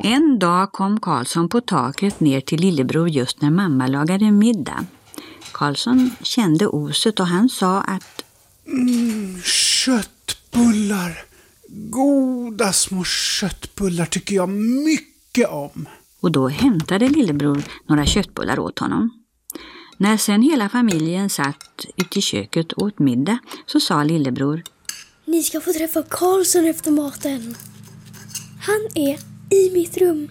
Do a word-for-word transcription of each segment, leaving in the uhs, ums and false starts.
En dag kom Karlsson på taket ner till lillebror just när mamma lagade middag. Karlsson kände oset och han sa att mm, köttbullar, goda små köttbullar tycker jag mycket om. Och då hämtade lillebror några köttbullar åt honom. När sen hela familjen satt ute i köket och åt middag så sa lillebror: Ni ska få träffa Karlsson efter maten. Han är i mitt rum.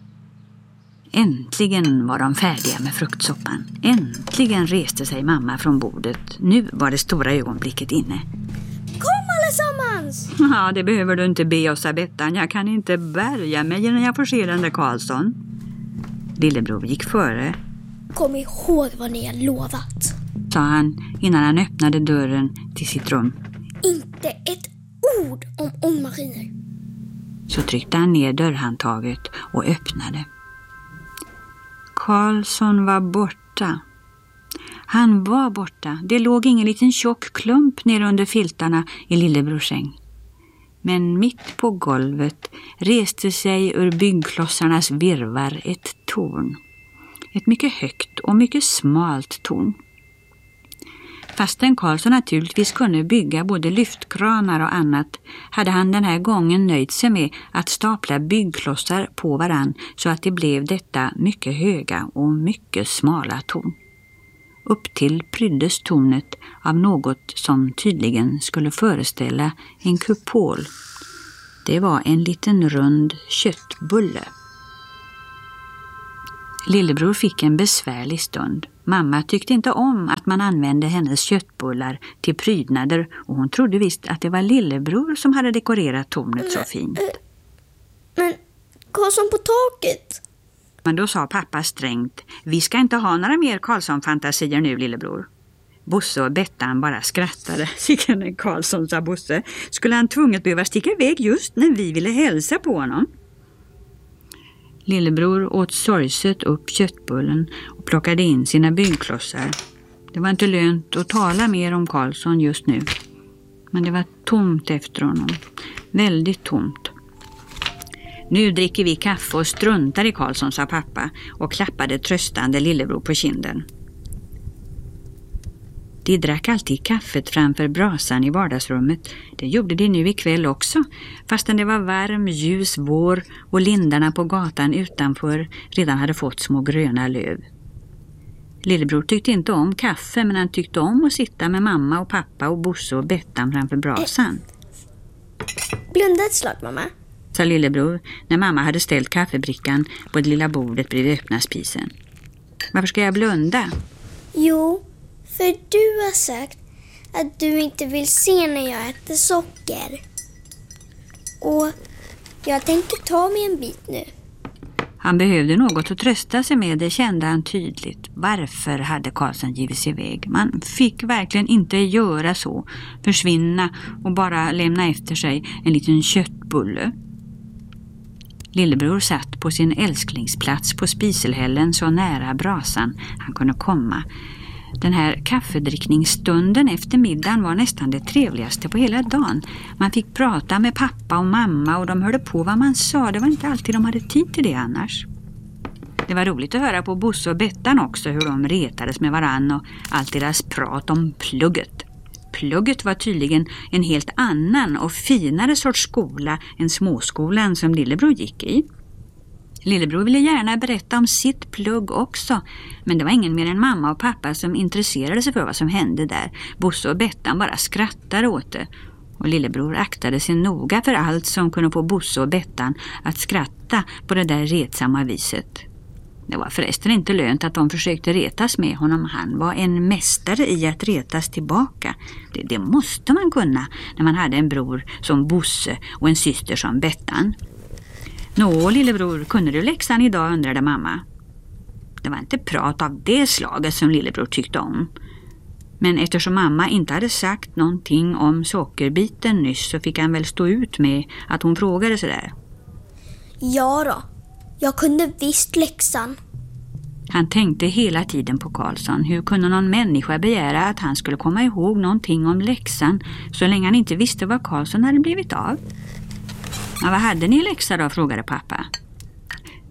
Äntligen var de färdiga med fruktsoppan. Äntligen reste sig mamma från bordet. Nu var det stora ögonblicket inne. Kom allesammans! Ja, det behöver du inte be oss, Bettan. Jag kan inte bärga mig innan jag får se den där Karlsson. Lillebror gick före. Kom ihåg vad ni har lovat, sa han innan han öppnade dörren till sitt rum. Inte ett ord om ångmaskiner. Så tryckte han ner dörrhandtaget och öppnade. Karlsson var borta. Han var borta. Det låg ingen liten tjock klump ner under filtarna i lillebrors säng. Men mitt på golvet reste sig ur byggklossarnas virvar ett torn. Ett mycket högt och mycket smalt torn. Fastän Karlsson naturligtvis kunde bygga både lyftkranar och annat hade han den här gången nöjt sig med att stapla byggklossar på varann så att det blev detta mycket höga och mycket smala torn. Upp till pryddes tornet av något som tydligen skulle föreställa en kupol. Det var en liten rund köttbulle. Lillebror fick en besvärlig stund. Mamma tyckte inte om att man använde hennes köttbullar till prydnader och hon trodde visst att det var lillebror som hade dekorerat tornet så fint. Men Karlsson på taket? Men då sa pappa strängt: vi ska inte ha några mer Karlsson-fantasier nu, lillebror. Bosse och Bettan bara skrattade. Sicken Karlsson, sa Bosse. Skulle han tvunget behöva sticka iväg just när vi ville hälsa på honom? Lillebror åt sorgset upp köttbullen och plockade in sina byggklossar. Det var inte lönt att tala mer om Karlsson just nu. Men det var tomt efter honom. Väldigt tomt. Nu dricker vi kaffe och struntar i Karlsson, sa pappa och klappade tröstande lillebror på kinden. De drack alltid kaffet framför brasan i vardagsrummet. Det gjorde de nu ikväll också, fastän det var varm, ljus vår och lindarna på gatan utanför redan hade fått små gröna löv. Lillebror tyckte inte om kaffe, men han tyckte om att sitta med mamma och pappa och Bosse och Bettan framför brasan. Blunda ett slag, mamma, sa lillebror när mamma hade ställt kaffebrickan på det lilla bordet bredvid öppna spisen. Varför ska jag blunda? Jo, för du har sagt att du inte vill se när jag äter socker. Och jag tänker ta mig en bit nu. Han behövde något att trösta sig med, det kände han tydligt. Varför hade Karlsson givit sig iväg? Man fick verkligen inte göra så. Försvinna och bara lämna efter sig en liten köttbulle. Lillebror satt på sin älsklingsplats på spiselhällen så nära brasan han kunde komma. Den här kaffedrickningsstunden efter middagen var nästan det trevligaste på hela dagen. Man fick prata med pappa och mamma och de hörde på vad man sa. Det var inte alltid de hade tid till det annars. Det var roligt att höra på Bosse och Bettan också hur de retades med varann och allt deras prat om plugget. Plugget var tydligen en helt annan och finare sorts skola än småskolan som lillebror gick i. Lillebror ville gärna berätta om sitt plugg också, men det var ingen mer än mamma och pappa som intresserade sig för vad som hände där. Bosse och Bettan bara skrattade åt det, och lillebror aktade sig noga för allt som kunde få Bosse och Bettan att skratta på det där retsamma viset. Det var förresten inte lönt att de försökte retas med honom. Han var en mästare i att retas tillbaka. Det, det måste man kunna när man hade en bror som Bosse och en syster som Bettan. Nå, lillebror, kunde du läxan idag, undrade mamma. Det var inte prat av det slaget som lillebror tyckte om. Men eftersom mamma inte hade sagt någonting om sockerbiten nyss så fick han väl stå ut med att hon frågade sådär. Ja då, jag kunde visst läxan. Han tänkte hela tiden på Karlsson. Hur kunde någon människa begära att han skulle komma ihåg någonting om läxan så länge han inte visste vad Karlsson hade blivit av? Ja, vad hade ni i läxa då, frågade pappa.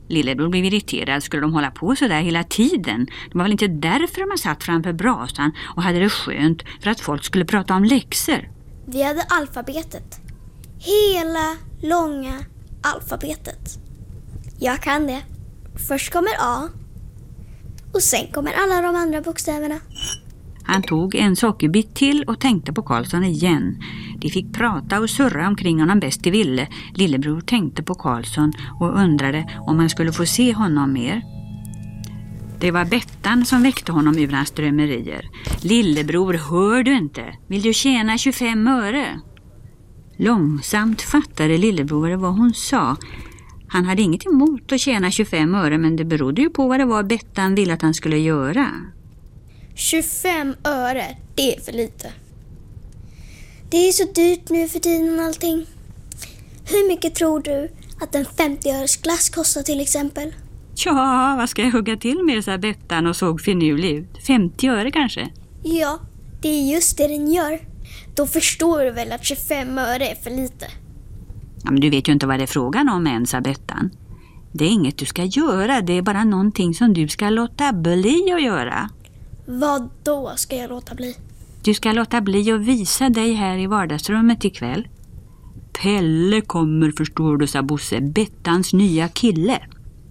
Lillebror blev irriterad. Skulle de hålla på så där hela tiden? Det var väl inte därför de satt framför brasan och hade det skönt för att folk skulle prata om läxor. Vi hade alfabetet. Hela långa alfabetet. Jag kan det. Först kommer A. Och sen kommer alla de andra bokstäverna. Han tog en sockerbit till och tänkte på Karlsson igen. De fick prata och surra omkring honom bäst de ville. Lillebror tänkte på Karlsson och undrade om han skulle få se honom mer. Det var Bettan som väckte honom ur hans drömmerier. Lillebror, hör du inte? Vill du tjäna tjugofem öre? Långsamt fattade Lillebror vad hon sa. Han hade inget emot att tjäna tjugofem öre, men det berodde ju på vad det var Bettan ville att han skulle göra. tjugofem öre, det är för lite. Det är så dyrt nu för tiden och allting. Hur mycket tror du att en femtio-öres glass kostar till exempel? Ja, vad ska jag hugga till med, sa Bettan och såg finurlig ut. femtio öre kanske? Ja, det är just det den gör. Då förstår du väl att tjugofem öre är för lite. Ja, men du vet ju inte vad det är frågan om än, sa Bettan. Det är inget du ska göra, det är bara någonting som du ska låta bli att göra. Vad då ska jag låta bli? Du ska låta bli att visa dig här i vardagsrummet ikväll. Pelle kommer, förstår du, sa Bosse, Bettans nya kille.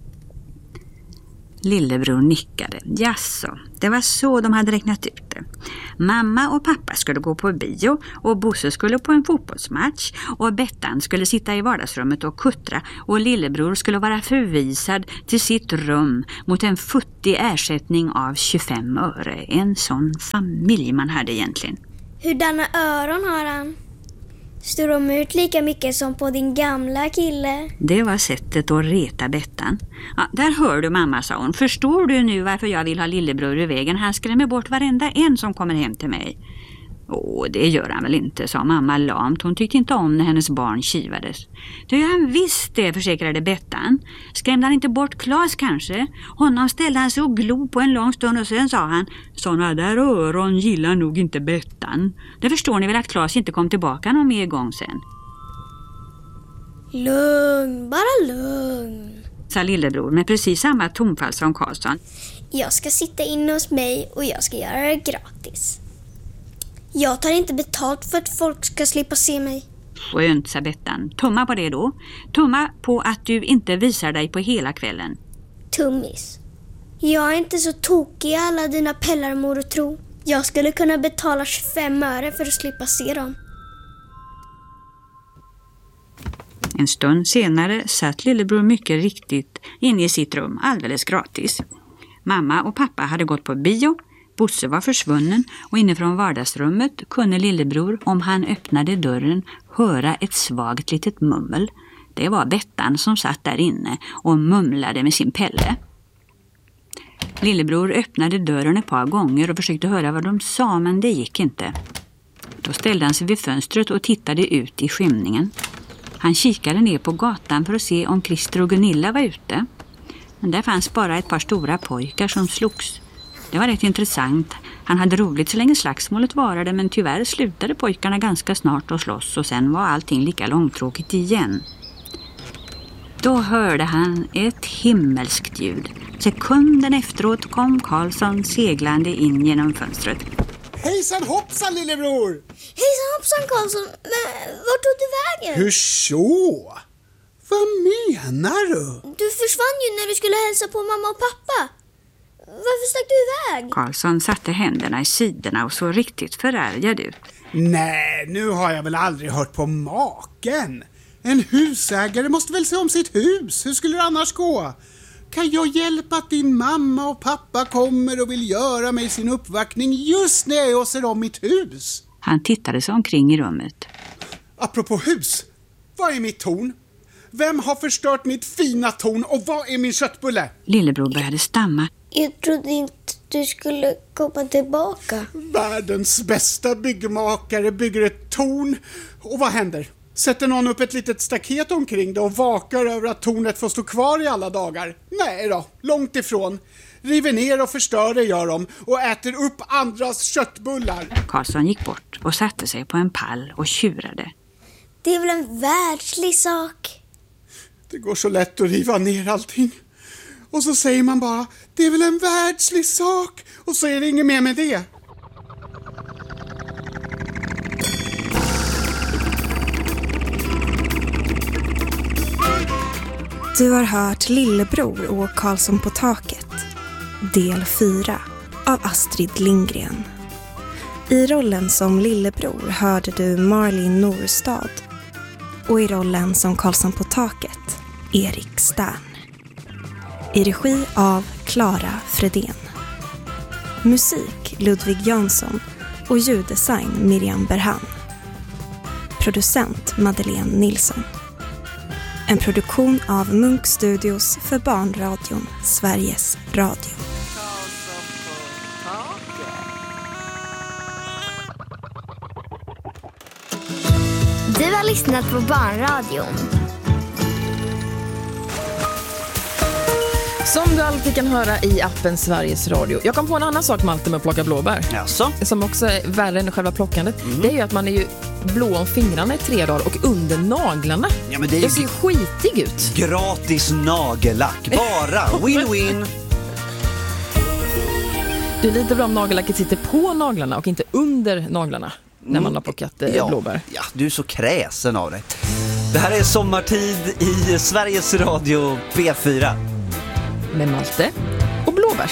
Lillebror nickade. Jasså, det var så de hade räknat ut det. Mamma och pappa skulle gå på bio och Bosse skulle på en fotbollsmatch och Bettan skulle sitta i vardagsrummet och kuttra och Lillebror skulle vara förvisad till sitt rum mot en futtig ersättning av tjugofem öre. En sån familj man hade egentligen. Hurdana öron har han? Står de ut lika mycket som på din gamla kille? Det var sättet att reta Bettan. Ja, där hör du mamma, sa hon. Förstår du nu varför jag vill ha Lillebror i vägen? Han skrämmer bort varenda en som kommer hem till mig. Åh, det gör han väl inte, sa mamma lamt. Hon tyckte inte om när hennes barn kivades. Det gör han visst det, försäkrade Bettan. Skrämde han inte bort Claes kanske? Honom ställde han sig och glo på en lång stund och sen sa han: såna där öron gillar nog inte Bettan. Det förstår ni väl att Claes inte kom tillbaka någon mer gång sen. Lugn, bara lugn, sa Lillebror med precis samma tonfall som Karlsson. Jag ska sitta inne hos mig och jag ska göra det gratis. Jag tar inte betalt för att folk ska slippa se mig. Skönt, sa Bettan. Tumma på det då. Tumma på att du inte visar dig på hela kvällen. Tummis. Jag är inte så tokig i alla dina pellar, mor och tro. Jag skulle kunna betala tjugofem öre för att slippa se dem. En stund senare satt Lillebror mycket riktigt inne i sitt rum alldeles gratis. Mamma och pappa hade gått på bio. Bosse var försvunnen och inifrån vardagsrummet kunde Lillebror, om han öppnade dörren, höra ett svagt litet mummel. Det var Bettan som satt där inne och mumlade med sin Pelle. Lillebror öppnade dörren ett par gånger och försökte höra vad de sa, men det gick inte. Då ställde han sig vid fönstret och tittade ut i skymningen. Han kikade ner på gatan för att se om Christer och Gunilla var ute. Men där fanns bara ett par stora pojkar som slogs. Det var rätt intressant. Han hade roligt så länge slagsmålet varade, men tyvärr slutade pojkarna ganska snart att slåss och sen var allting lika långtråkigt igen. Då hörde han ett himmelskt ljud. Sekunden efteråt kom Karlsson seglande in genom fönstret. Hejsan hoppsan, Lillebror! Hejsan hoppsan, Karlsson. Men vart tog du vägen? Hur så? Vad menar du? Du försvann ju när du skulle hälsa på mamma och pappa. Varför stack du iväg? Karlsson satte händerna i sidorna och såg riktigt förargad ut. Nej, nu har jag väl aldrig hört på maken. En husägare måste väl se om sitt hus. Hur skulle det annars gå? Kan jag hjälpa att din mamma och pappa kommer och vill göra mig sin uppvaktning just när jag ser om mitt hus? Han tittade sig omkring i rummet. Apropå hus, vad är mitt torn? Vem har förstört mitt fina torn och vad är min köttbulle? Lillebror började stamma. Jag trodde inte du skulle komma tillbaka. Världens bästa byggmakare bygger ett torn. Och vad händer? Sätter någon upp ett litet staket omkring det och vakar över att tornet får stå kvar i alla dagar? Nej då, långt ifrån. River ner och förstör det gör de och äter upp andras köttbullar. Karlsson gick bort och satte sig på en pall och tjurade. Det är väl en världslig sak? Det går så lätt att riva ner allting. och så säger man bara det är väl en världslig sak och så är det inget mer med det. Du har hört Lillebror och Karlsson på taket, del fyra av Astrid Lindgren. I rollen som Lillebror hörde du Marlin Norstad och i rollen som Karlsson på taket, Erik Stern. I regi av Clara Fredén. Musik Ludvig Jansson och ljuddesign Miriam Berhan. Producent Madeleine Nilsson. En produktion av Munk Studios för barnradion Sveriges Radio. Du har lyssnat på barnradion. Som du alltid kan höra i appen Sveriges Radio. Jag kom på en annan sak, Malte, med att plocka blåbär. Jaså? Som också är värre än själva plockandet. Mm. Det är ju att man är ju blå om fingrarna i tre dagar och under naglarna. Ja, men det är ju Jag ser ju skitig ut. gratis nagellack. Bara win-win. Det är lite bra om nagellacket sitter på naglarna och inte under naglarna när man har plockat eh, ja, blåbär. Ja, du är så kräsen av dig. Det här är sommartid i Sveriges Radio P fyra. Med Malte